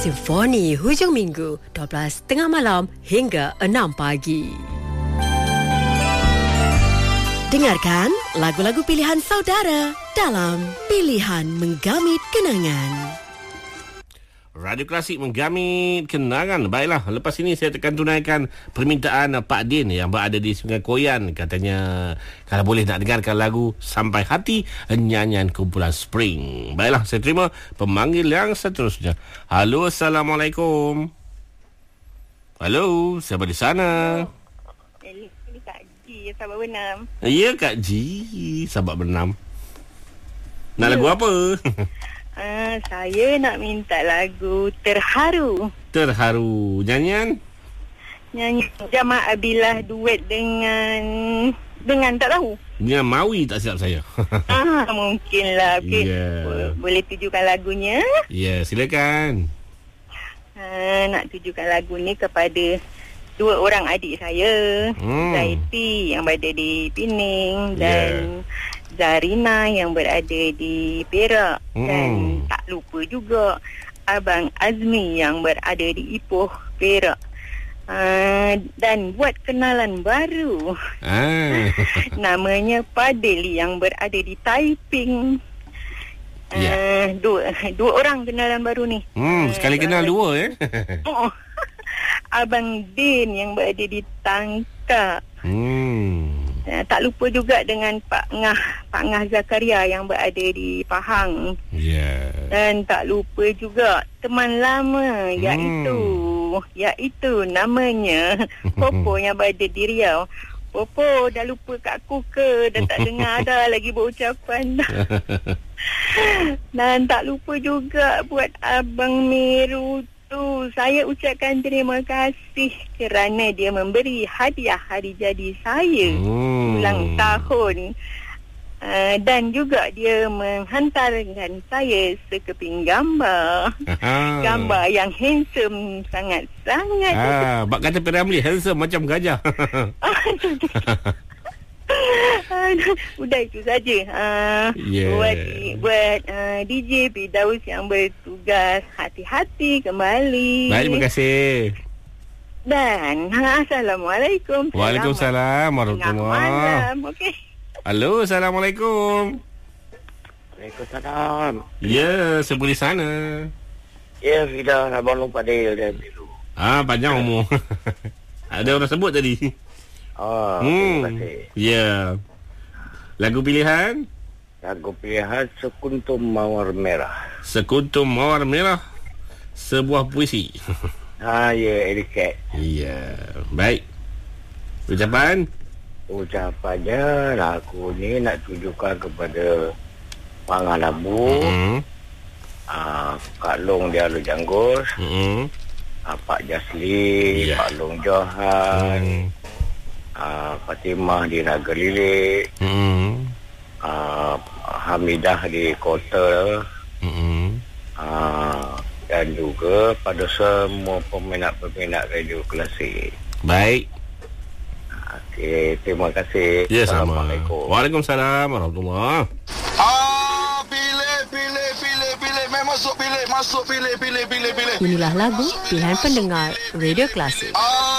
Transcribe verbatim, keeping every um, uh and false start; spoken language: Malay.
Simfoni hujung minggu dua belas tiga puluh malam hingga enam pagi. Dengarkan lagu-lagu pilihan saudara dalam Pilihan Menggamit Kenangan. Radio Klasik Menggamit Kenangan. Baiklah, lepas ini saya akan tunaikan permintaan Pak Din yang berada di Sungai Koyan. Katanya kalau boleh nak dengarkan lagu Sampai Hati, nyanyian kumpulan Spring. Baiklah, saya terima pemanggil yang seterusnya. Halo, Assalamualaikum. Halo, siapa di sana? Ini Kak Ji, sahabat Benam. Ya, Kak Ji, sahabat Benam. Nak lagu apa? Uh, saya nak minta lagu Terharu. Terharu. Nyanyian? Nyanyi Jamaah Abilah duet dengan dengan tak tahu. Dengan Mawi tak silap saya. Ah, mungkinlah. Okay. Yeah. Bo- boleh tujukan lagunya? Ya, yeah, silakan. Uh, nak tujukan lagu ni kepada dua orang adik saya. Hmm. Zaiti yang berada di Pening dan Yeah. Zarina yang berada di Perak. Hmm. Dan tak lupa juga Abang Azmi yang berada di Ipoh, Perak. Uh, dan buat kenalan baru. Ah. Namanya Padil yang berada di Taiping. Uh, Ya. dua, dua orang kenalan baru ni. Hmm, sekali kenal dua eh. Oh, Abang Din yang berada di Tangkak. Hmm. Uh, tak lupa juga dengan Pak Ngah, Pak Ngah Zakaria yang berada di Pahang. Ya. Yeah. Dan tak lupa juga teman lama Hmm. iaitu iaitu namanya Popo yang berada di Riau. Popo, dah lupa kat aku ke? Dah tak dengar dah lagi berucapan. Dan tak lupa juga buat Abang Meru tu. Saya ucapkan terima kasih kerana dia memberi hadiah hari jadi saya. Hmm. Ulang tahun. Uh, dan juga dia menghantarkan saya sekeping gambar. Aha. Gambar yang handsome sangat-sangat. Ah, bak kata Piramli handsome macam gajah. Udah itu saja. Uh, Yeah. Buat, buat uh, D J Firdaus yang bertugas, hati-hati kembali. Baik, terima kasih. Dan ha, Assalamualaikum. Waalaikumsalam Tengah warahmatullahi. malam. Okey. Halo, Assalamualaikum. Waalaikumsalam. Ya, sebut di sana. Ya, Fida, Abang Long Padil dan Biru. Ah, panjang umur. Ada orang sebut tadi. Oh, Hmm. terima kasih. Ya. Lagu pilihan? Lagu pilihan Sekuntum Mawar Merah. Sekuntum Mawar Merah. Sebuah puisi. Ha, ya, Eriket. Ya. Baik. Ucapan? Ucapannya, lagu ni nak tujukan kepada Pangan Labu, Hmm. uh, Kak Long dia Lu Janggus, Hmm. uh, Pak Jasli, Ya. Pak Long Johan, Hmm. uh, Fatimah di Naga Lilik, Hmm. uh, Hamidah di Kota, Hmm. uh, dan juga pada semua peminat-peminat radio klasik. Baik. Okey, terima kasih. Ya, sama. Assalamualaikum. Waalaikumsalam warahmatullahi. Ah, pilih, pilih, pilih, pilih. Main masuk, pilih, masuk, pilih, pilih, pilih, pilih, pilih. Inilah lagu pilihan pendengar Radio Klasik. Ah,